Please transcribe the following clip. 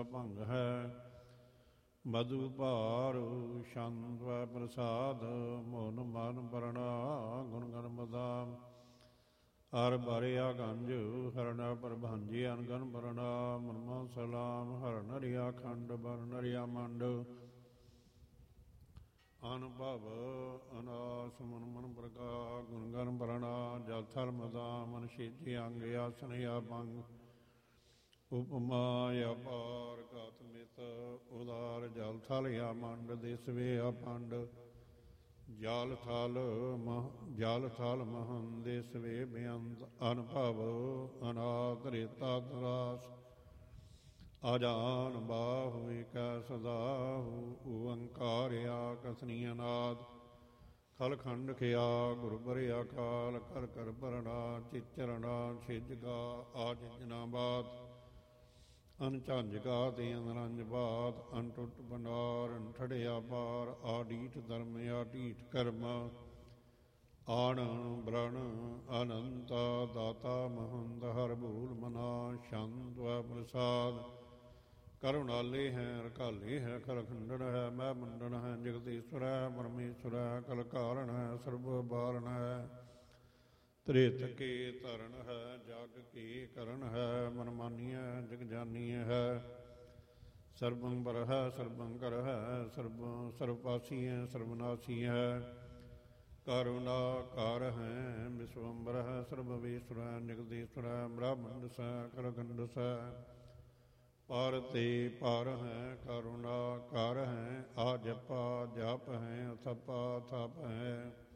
ਭੰਗ ਹੈ। ਮਧੂ ਭਾਰ ਛੰਦ ਪ੍ਰਸਾਦ ਮੋਨ ਮਨ ਬਰਣਾ ਗੁਣ ਗਨ ਮਦਾਮ। ਹਰ ਬਾਰਿਆ ਗੰਜ ਹਰਣਾ ਪ੍ਰਭਾਂਜੀ ਅਨਗਨ ਬਰਣਾ ਮਨਮਾ ਸਲਾਮ। ਹਰ ਨਰਿਆ ਖੰਡ ਬਰ ਨਰਿਆ ਮੰਡ ਅਨਭਵ ਅਨਾਸ ਮਨ ਮਨ ਪ੍ਰਗਾ ਗੁਣ ਗਨ ਬਰਣਾ। ਜਲ ਥਲ ਮਦਾ ਮਨ ਛੇਤੀ ਅੰਗ ਆਸਨ ਭੰਗ। ਉਪਮਾ ਅਪਾਰ ਗਤ ਮਿਤ ਉਦਾਰ ਜਲ ਥਲ ਮੰਡ ਦਿਸ ਵੇ ਅਪੰਡ। ਜਲ ਥਲ ਮਹੰ ਦਿਸ ਵੇ ਬੇਅੰਤ ਅਨਭਵ ਅਨਾਦ ਰੇਤਾ ਤਰਾਸ। ਅਜਾਨ ਬਾਹੁ ਏਕੈ ਸਦਾਹੁ ਓੰਕਾਰ ਆਕਸਨੀ ਅਨਾਦ। ਖਲ ਖੰਡ ਖਿਆ ਗੁਰ ਬਰਿਆ ਕਾਲ ਕਰ ਕਰ ਭਰਣਾ ਚਿਚਰਣਾ ਛਿਜਗਾ ਆਜ ਜਨਾ ਬਾਤ। ਅਨ ਝੰਜਗਾ ਤੇ ਅਨਰੰਜ ਬਾਤ ਅਨ ਟੁੱਟ ਭੰਡਾਰ ਅਨ ਠੜਿਆ ਪਾਰ। ਆਡੀਠ ਧਰਮ ਆਡੀਠ ਕਰਮ ਆਣ ਬ੍ਰਣ ਅਨੰਤ ਦਾਤਾ ਮਹੰਦ ਹਰ ਭੂਲ ਮਨਾ। ਛੰਦ ਪ੍ਰਸਾਦ ਕਰੁਣਾਲੇ ਹੈ ਰਕਾਲੇ ਹੈ ਖਲ ਖੰਡਨ ਹੈ ਮਹਿ ਮੰਡਨ ਹੈ। ਜਗਦੀਸ਼ਵਰ ਹੈ ਪਰਮੇਸ਼ਵਰ ਹੈ ਕਲ ਕਾਰਨ ਹੈ ਸਰਬ ਬਾਰਨ ਹੈ। ਤ੍ਰੇਤ ਕੇ ਧਰਨ ਹੈ ਜਗ ਕੀ ਕਰਨ ਹੈ। ਮਨ ਮਾਨੀਐ ਜਗ ਜਾਨੀਐ ਹੈ। ਸਰਬੰ ਬਰ ਹੈ ਸਰਬੰ ਕਰ ਹੈ ਸਰਬ ਪਾਸੀ ਹੈ ਸਰਬਨਾਸੀ ਹੈ। ਕਰੁਣਾ ਕਾਰ ਹੈ ਵਿਸ਼ਵੰਬਰ ਹੈ ਸਰਬਵੇਸ਼ਵਰ ਹੈ। ਜਗਦੀਸ਼ਵਰ ਹੈ ਬ੍ਰਹਮੰਡ ਸੈ ਕਲਖੰਡ ਸੈ। ਪਰ ਤੇ ਪਰ ਹੈ ਕਰੁਣਾ ਕਰ ਹੈ। ਆ ਜਪਾ ਜਪ ਹੈ ਥਪਾ ਥਪ ਹੈ।